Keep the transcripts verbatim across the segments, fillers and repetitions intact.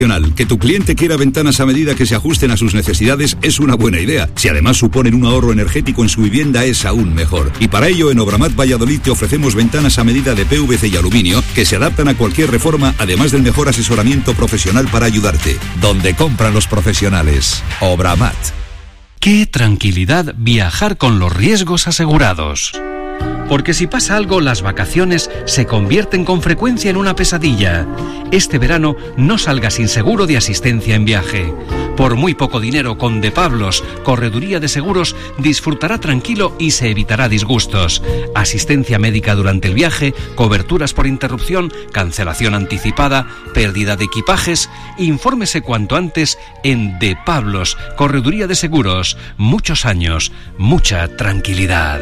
Que tu cliente quiera ventanas a medida que se ajusten a sus necesidades es una buena idea. Si además suponen un ahorro energético en su vivienda es aún mejor. Y para ello en Obramat Valladolid te ofrecemos ventanas a medida de P V C y aluminio que se adaptan a cualquier reforma, además del mejor asesoramiento profesional para ayudarte. Donde compran los profesionales. Obramat. Qué tranquilidad viajar con los riesgos asegurados. Porque si pasa algo, las vacaciones se convierten con frecuencia en una pesadilla. Este verano no salga sin seguro de asistencia en viaje. Por muy poco dinero, con De Pablos, Correduría de Seguros, disfrutará tranquilo y se evitará disgustos. Asistencia médica durante el viaje, coberturas por interrupción, cancelación anticipada, pérdida de equipajes. Infórmese cuanto antes en De Pablos, Correduría de Seguros. Muchos años, mucha tranquilidad.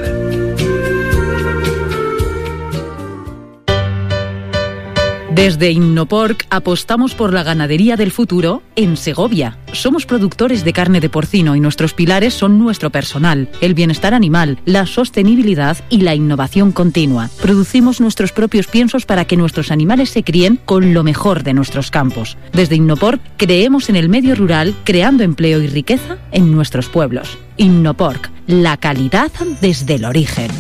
Desde Innoporc apostamos por la ganadería del futuro en Segovia. Somos productores de carne de porcino y nuestros pilares son nuestro personal, el bienestar animal, la sostenibilidad y la innovación continua. Producimos nuestros propios piensos para que nuestros animales se críen con lo mejor de nuestros campos. Desde Innoporc creemos en el medio rural, creando empleo y riqueza en nuestros pueblos. Innoporc, la calidad desde el origen.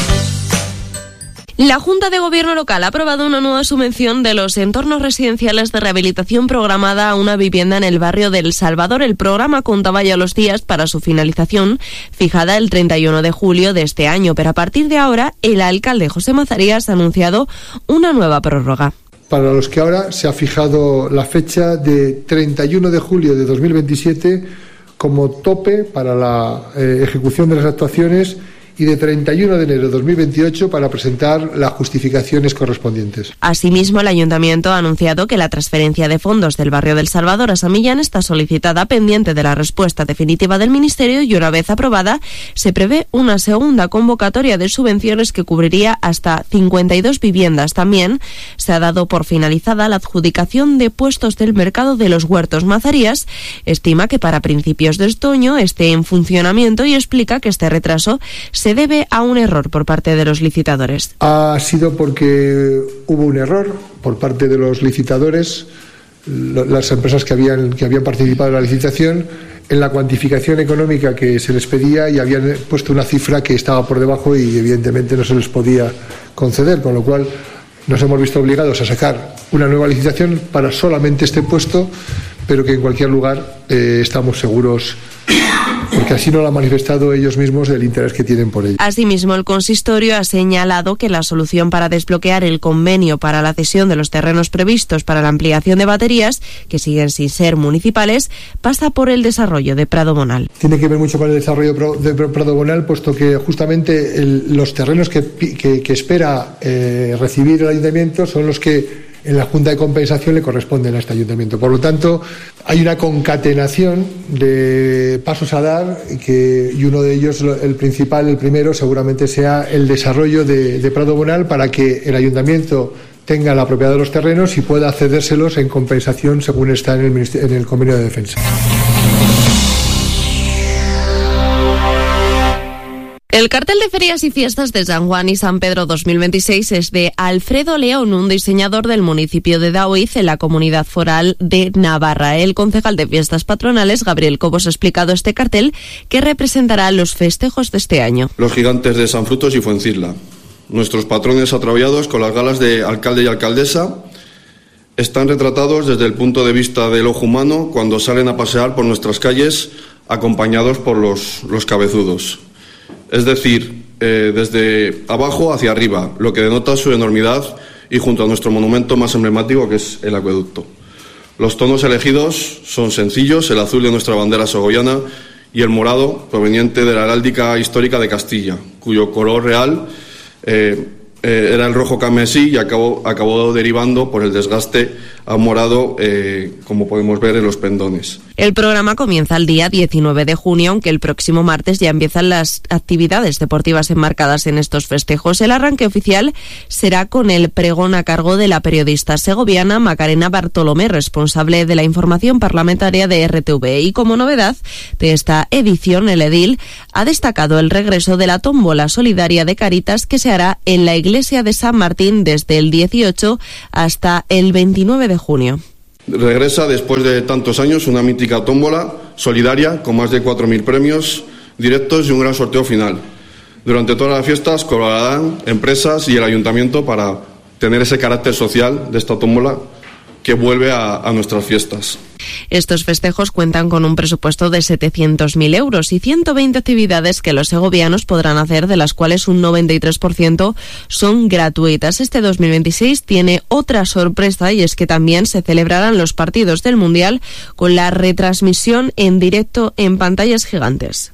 La Junta de Gobierno local ha aprobado una nueva subvención de los entornos residenciales de rehabilitación programada a una vivienda en el barrio del Salvador. El programa contaba ya los días para su finalización, fijada el treinta y uno de julio de este año, pero a partir de ahora el alcalde José Mazarías ha anunciado una nueva prórroga. Para los que ahora se ha fijado la fecha de treinta y uno de julio de dos mil veintisiete como tope para la eh, ejecución de las actuaciones, y de treinta y uno de enero de dos mil veintiocho para presentar las justificaciones correspondientes. Asimismo, el Ayuntamiento ha anunciado que la transferencia de fondos del barrio del Salvador a San Millán está solicitada pendiente de la respuesta definitiva del Ministerio y una vez aprobada se prevé una segunda convocatoria de subvenciones que cubriría hasta cincuenta y dos viviendas. También se ha dado por finalizada la adjudicación de puestos del mercado de los Huertos. Mazarías estima que para principios de otoño esté en funcionamiento y explica que este retraso se se debe a un error por parte de los licitadores. Ha sido porque hubo un error por parte de los licitadores, las empresas que habían, que habían participado en la licitación, en la cuantificación económica que se les pedía y habían puesto una cifra que estaba por debajo y evidentemente no se les podía conceder, con lo cual nos hemos visto obligados a sacar una nueva licitación para solamente este puesto, pero que en cualquier lugar eh, estamos seguros, porque así no lo han manifestado ellos mismos del interés que tienen por ello. Asimismo, el consistorio ha señalado que la solución para desbloquear el convenio para la cesión de los terrenos previstos para la ampliación de baterías, que siguen sin ser municipales, pasa por el desarrollo de Prado Bonal. Tiene que ver mucho con el desarrollo de Prado Bonal, puesto que justamente el, los terrenos que, que, que espera eh, recibir el ayuntamiento son los que en la Junta de Compensación le corresponden a este ayuntamiento. Por lo tanto, hay una concatenación de pasos a dar que, y uno de ellos, el principal, el primero, seguramente sea el desarrollo de, de Prado Bonal para que el ayuntamiento tenga la propiedad de los terrenos y pueda cedérselos en compensación según está en el, en el convenio de defensa. El cartel de Ferias y Fiestas de San Juan y San Pedro dos mil veintiséis es de Alfredo León, un diseñador del municipio de Daoiz, en la Comunidad Foral de Navarra. El concejal de Fiestas Patronales, Gabriel Cobos, ha explicado este cartel que representará los festejos de este año. Los gigantes de San Frutos y Fuencisla, nuestros patrones atraviados con las galas de alcalde y alcaldesa, están retratados desde el punto de vista del ojo humano cuando salen a pasear por nuestras calles acompañados por los, los cabezudos. Es decir, eh, desde abajo hacia arriba, lo que denota su enormidad y junto a nuestro monumento más emblemático, que es el acueducto. Los tonos elegidos son sencillos, el azul de nuestra bandera segoviana y el morado proveniente de la heráldica histórica de Castilla, cuyo color real eh, eh, era el rojo carmesí y acabó, acabó derivando por el desgaste a morado, eh, como podemos ver en los pendones. El programa comienza el día diecinueve de junio, aunque el próximo martes ya empiezan las actividades deportivas enmarcadas en estos festejos. El arranque oficial será con el pregón a cargo de la periodista segoviana Macarena Bartolomé, responsable de la información parlamentaria de R T V. Y como novedad de esta edición, el edil ha destacado el regreso de la tómbola solidaria de Cáritas, que se hará en la iglesia de San Martín desde el dieciocho hasta el veintinueve de junio. Regresa después de tantos años una mítica tómbola solidaria con más de cuatro mil premios directos y un gran sorteo final. Durante todas las fiestas colaborarán empresas y el ayuntamiento para tener ese carácter social de esta tómbola que vuelve a, a nuestras fiestas. Estos festejos cuentan con un presupuesto de setecientos mil euros y ciento veinte actividades que los segovianos podrán hacer, de las cuales un noventa y tres por ciento son gratuitas. Este dos mil veintiséis tiene otra sorpresa, y es que también se celebrarán los partidos del Mundial con la retransmisión en directo en pantallas gigantes.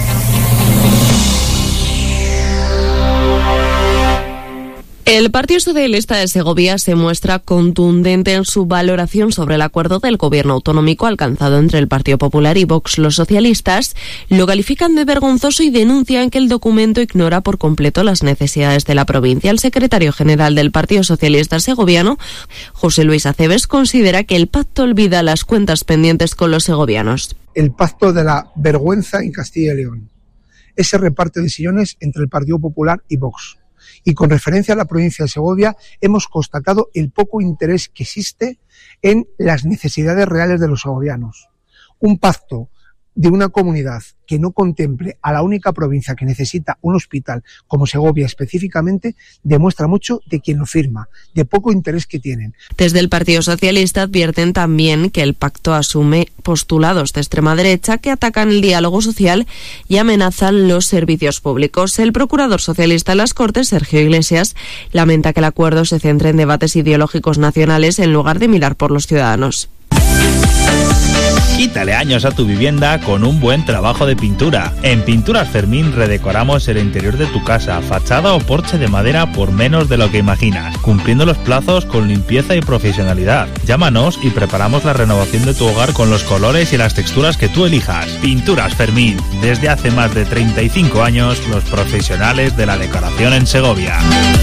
El Partido Socialista de Segovia se muestra contundente en su valoración sobre el acuerdo del gobierno autonómico alcanzado entre el Partido Popular y Vox. Los socialistas lo califican de vergonzoso y denuncian que el documento ignora por completo las necesidades de la provincia. El secretario general del Partido Socialista segoviano, José Luis Aceves, considera que el pacto olvida las cuentas pendientes con los segovianos. El pacto de la vergüenza en Castilla y León. Ese reparto de sillones entre el Partido Popular y Vox. Y con referencia a la provincia de Segovia, hemos constatado el poco interés que existe en las necesidades reales de los segovianos. Un pacto de una comunidad que no contemple a la única provincia que necesita un hospital, como Segovia específicamente, demuestra mucho de quien lo firma, de poco interés que tienen. Desde el Partido Socialista advierten también que el pacto asume postulados de extrema derecha que atacan el diálogo social y amenazan los servicios públicos. El procurador socialista en las Cortes, Sergio Iglesias, lamenta que el acuerdo se centre en debates ideológicos nacionales en lugar de mirar por los ciudadanos. Quítale años a tu vivienda con un buen trabajo de pintura. En Pinturas Fermín redecoramos el interior de tu casa, fachada o porche de madera por menos de lo que imaginas, cumpliendo los plazos con limpieza y profesionalidad. Llámanos y preparamos la renovación de tu hogar con los colores y las texturas que tú elijas. Pinturas Fermín, desde hace más de treinta y cinco años, los profesionales de la decoración en Segovia.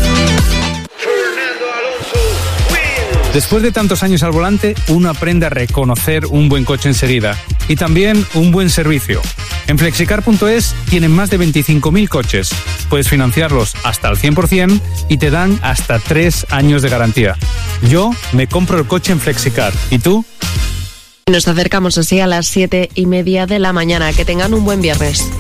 Después de tantos años al volante, uno aprende a reconocer un buen coche enseguida y también un buen servicio. En flexicar punto es tienen más de veinticinco mil coches. Puedes financiarlos hasta el cien por ciento y te dan hasta tres años de garantía. Yo me compro el coche en Flexicar. ¿Y tú? Nos acercamos así a las siete y media de la mañana. Que tengan un buen viernes.